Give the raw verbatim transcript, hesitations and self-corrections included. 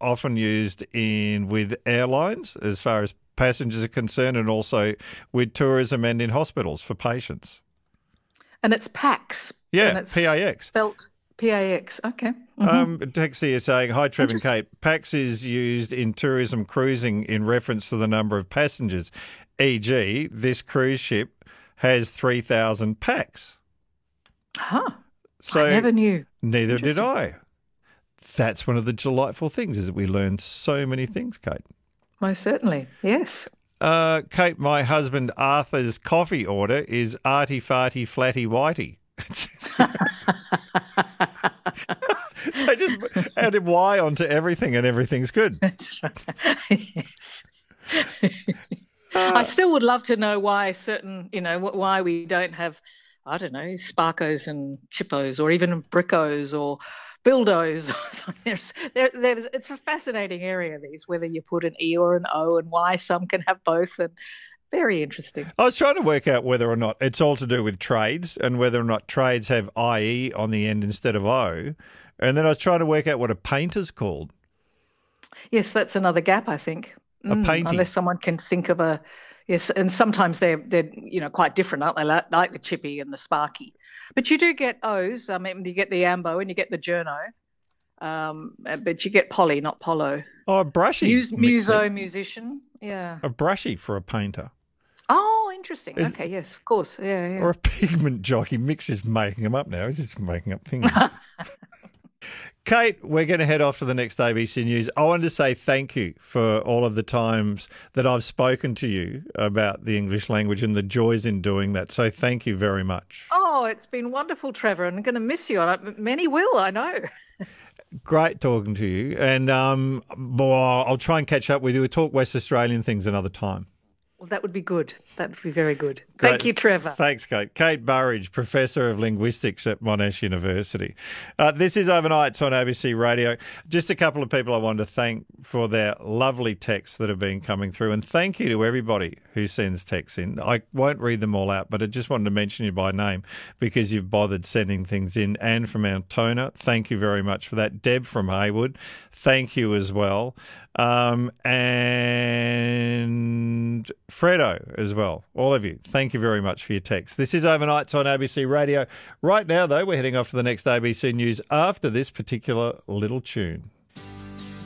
often used in with airlines as far as passengers are concerned, and also with tourism and in hospitals for patients. And it's PAX. Yeah, and it's P A X. Spelt P A X. Okay. Mm-hmm. Um, text here saying, hi, Trev and Kate. PAX is used in tourism cruising in reference to the number of passengers. for example, this cruise ship has three thousand PAX. Huh. So I never knew. Neither did I. That's one of the delightful things, is that we learn so many things, Kate. Most certainly, yes. Uh, Kate, my husband Arthur's coffee order is arty farty flatty whitey. So just add a Y onto everything and everything's good. That's right. Yes. uh, I still would love to know why certain, you know, why we don't have, I don't know, Sparkos and Chippos, or even Brickos or Bildos. there's, there, there's, it's a fascinating area, these, whether you put an E or an O, and why some can have both, and very interesting. I was trying to work out whether or not it's all to do with trades, and whether or not trades have I E on the end instead of O. And then I was trying to work out what a painter's called. Yes, that's another gap, I think. A Mm, painting. unless someone can think of a, yes, and sometimes they're, they're you know, quite different, aren't they? Like, like the Chippy and the Sparky. But you do get O's. I mean, you get the Ambo and you get the Journo. Um, but you get Polly, not Polo. Oh, a brushy. Mus- muso, musician, yeah. A brushy for a painter. Oh, interesting. Is- okay, yes, of course. Yeah, yeah. Or a pigment jockey. Mick's is making them up now. He's just making up things. Kate, we're going to head off to the next A B C News. I wanted to say thank you for all of the times that I've spoken to you about the English language and the joys in doing that. So thank you very much. Oh, it's been wonderful, Trevor. I'm going to miss you. And many will, I know. Great talking to you. And um, well, I'll try and catch up with you. We'll talk West Australian things another time. Well, that would be good. That would be very good. Great. Thank you, Trevor. Thanks, Kate. Kate Burridge, Professor of Linguistics at Monash University. Uh, this is Overnights on A B C Radio. Just a couple of people I wanted to thank for their lovely texts that have been coming through. And thank you to everybody who sends texts in. I won't read them all out, but I just wanted to mention you by name because you've bothered sending things in. Anne from Altona, thank you very much for that. Deb from Haywood, thank you as well. Um, and Fredo as well. All of you, thank you very much for your text. This is Overnights on A B C Radio. Right now, though, we're heading off to the next A B C News after this particular little tune.